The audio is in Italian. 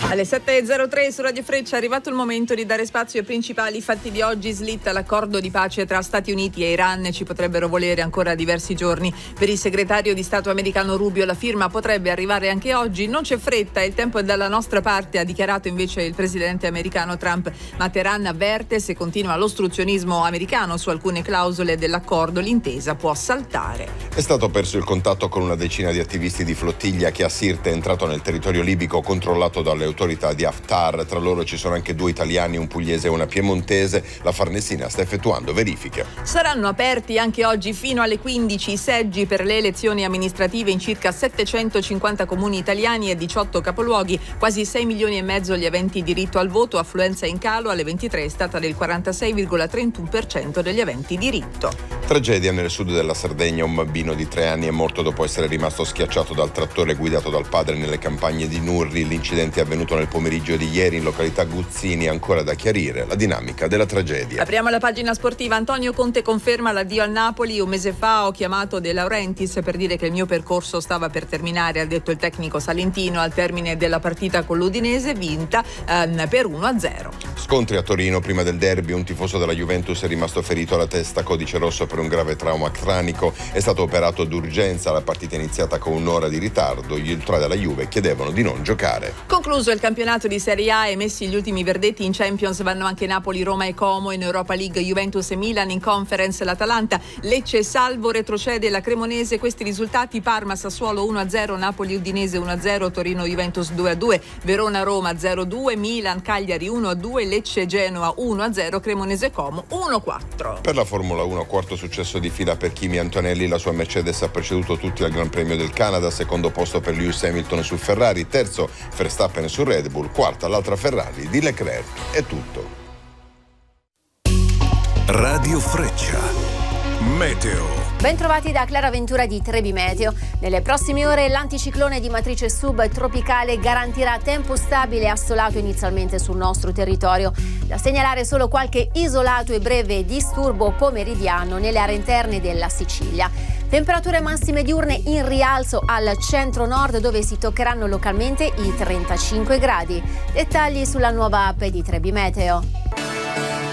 Alle 7.03 su Radio Freccia è arrivato il momento di dare spazio ai principali fatti di oggi. Slitta l'accordo di pace tra Stati Uniti e Iran, ci potrebbero volere ancora diversi giorni. Per il segretario di Stato americano Rubio la firma potrebbe arrivare anche oggi. Non c'è fretta, il tempo è dalla nostra parte, ha dichiarato invece il presidente americano Trump. Ma Teheran avverte, se continua l'ostruzionismo americano su alcune clausole dell'accordo, l'intesa può saltare. È stato perso il contatto con una decina di attivisti di flottiglia che a Sirte è entrato nel territorio libico controllato dalle autorità di Haftar. Tra loro ci sono anche 2 italiani, un pugliese e una piemontese. La Farnesina sta effettuando verifiche. Saranno aperti anche oggi fino alle 15 i seggi per le elezioni amministrative in circa 750 comuni italiani e 18 capoluoghi. Quasi 6 milioni e mezzo gli aventi diritto al voto, affluenza in calo. Alle 23 è stata del 46,31% degli aventi diritto. Tragedia nel sud della Sardegna. Un bambino di 3 anni è morto dopo essere rimasto schiacciato dal trattore guidato dal padre nelle campagne di Nurri. L'incidente è avvenuto nel pomeriggio di ieri in località Guzzini. Ancora da chiarire la dinamica della tragedia. Apriamo la pagina sportiva. Antonio Conte conferma l'addio al Napoli. Un mese fa ho chiamato De Laurentiis per dire che il mio percorso stava per terminare, ha detto il tecnico salentino al termine della partita con l'Udinese, vinta per 1-0. Scontri a Torino prima del derby. Un tifoso della Juventus è rimasto ferito alla testa, codice rosso per un grave trauma cranico. È stato operato d'urgenza. La partita è iniziata con un'ora di ritardo. Gli ultra della Juve chiedevano di non giocare. Concluso il campionato di Serie A, emessi gli ultimi verdetti in Champions, vanno anche Napoli, Roma e Como. In Europa League Juventus e Milan, in Conference l'Atalanta, Lecce salvo, retrocede la Cremonese. Questi risultati: Parma Sassuolo 1-0, Napoli Udinese 1-0, Torino Juventus 2-2, Verona Roma 0-2, Milan Cagliari 1-2, Lecce Genoa 1-0, Cremonese Como 1-4. Per la Formula 1, quarto successo di fila per Kimi Antonelli. La sua Mercedes ha preceduto tutti al Gran Premio del Canada. Secondo posto per Lewis Hamilton su Ferrari, terzo Verstappen su Red Bull, quarta l'altra Ferrari di Leclerc. È tutto. Radio Freccia. Meteo. Bentrovati da Clara Ventura di Trebi Meteo. Nelle prossime ore l'anticiclone di matrice subtropicale garantirà tempo stabile e assolato inizialmente sul nostro territorio. Da segnalare solo qualche isolato e breve disturbo pomeridiano nelle aree interne della Sicilia. Temperature massime diurne in rialzo al centro-nord, dove si toccheranno localmente i 35 gradi. Dettagli sulla nuova app di Trebi Meteo.